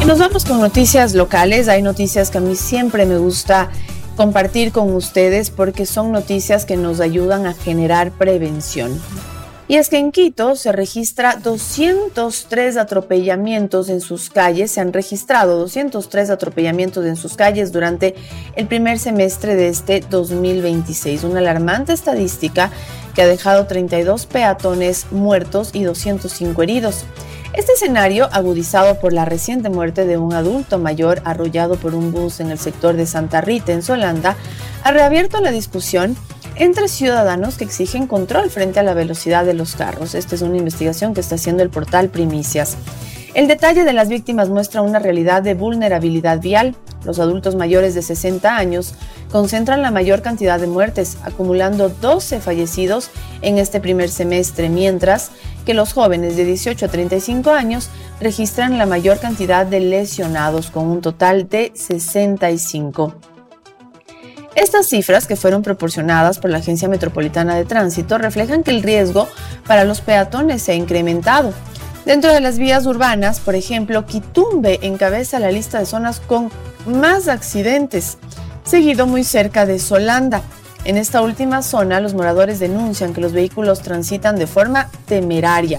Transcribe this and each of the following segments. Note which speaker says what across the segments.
Speaker 1: Y nos vamos con noticias locales. Hay noticias que a mí siempre me gusta compartir con ustedes porque son noticias que nos ayudan a generar prevención. Y es que en Quito se registra 203 atropellamientos en sus calles. Se han registrado 203 atropellamientos en sus calles durante el primer semestre de este 2026. Una alarmante estadística que ha dejado 32 peatones muertos y 205 heridos. Este escenario, agudizado por la reciente muerte de un adulto mayor arrollado por un bus en el sector de Santa Rita, en Solanda, ha reabierto la discusión entre ciudadanos que exigen control frente a la velocidad de los carros. Esta es una investigación que está haciendo el portal Primicias. El detalle de las víctimas muestra una realidad de vulnerabilidad vial. Los adultos mayores de 60 años concentran la mayor cantidad de muertes, acumulando 12 fallecidos en este primer semestre, mientras que los jóvenes de 18 a 35 años registran la mayor cantidad de lesionados, con un total de 65. Estas cifras, que fueron proporcionadas por la Agencia Metropolitana de Tránsito, reflejan que el riesgo para los peatones se ha incrementado. Dentro de las vías urbanas, por ejemplo, Quitumbe encabeza la lista de zonas con más accidentes, seguido muy cerca de Solanda. En esta última zona, los moradores denuncian que los vehículos transitan de forma temeraria.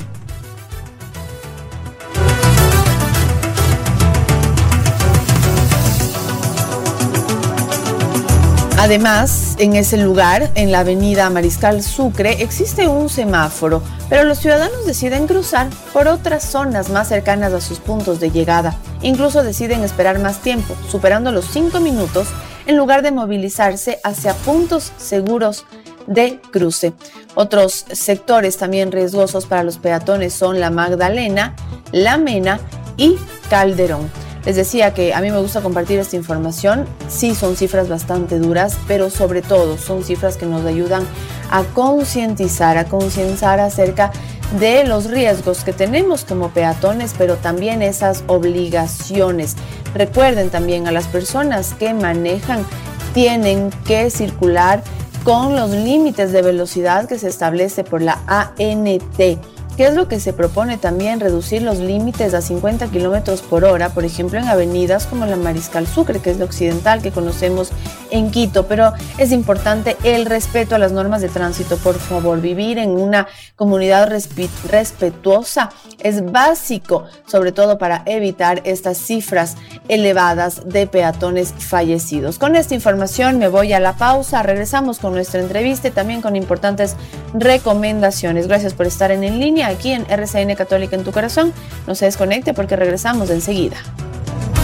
Speaker 1: Además, en ese lugar, en la avenida Mariscal Sucre, existe un semáforo, pero los ciudadanos deciden cruzar por otras zonas más cercanas a sus puntos de llegada. Incluso deciden esperar más tiempo, superando los 5 minutos, en lugar de movilizarse hacia puntos seguros de cruce. Otros sectores también riesgosos para los peatones son La Magdalena, La Mena y Calderón. Les decía que a mí me gusta compartir esta información. Sí, son cifras bastante duras, pero sobre todo son cifras que nos ayudan a concientizar acerca de los riesgos que tenemos como peatones, pero también esas obligaciones. Recuerden también, a las personas que manejan tienen que circular con los límites de velocidad que se establece por la ANT. ¿Qué es lo que se propone también? Reducir los límites a 50 kilómetros por hora, por ejemplo, en avenidas como la Mariscal Sucre, que es la occidental que conocemos en Quito. Pero es importante el respeto a las normas de tránsito, por favor. Vivir en una comunidad respetuosa es básico, sobre todo para evitar estas cifras elevadas de peatones fallecidos. Con esta información me voy a la pausa. Regresamos con nuestra entrevista y también con importantes recomendaciones. Gracias por estar en línea aquí en RCN Católica en tu corazón. No se desconecte porque regresamos enseguida.